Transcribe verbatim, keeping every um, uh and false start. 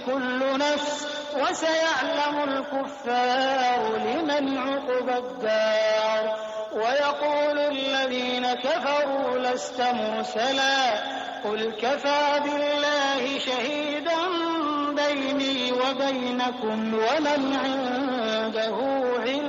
كل نفس وسيعلم الكفار لمن عقبى الدار ويقول الذين كفروا لست مرسلا قل كفى بالله شهيدا بيني وبينكم ومن عنده علم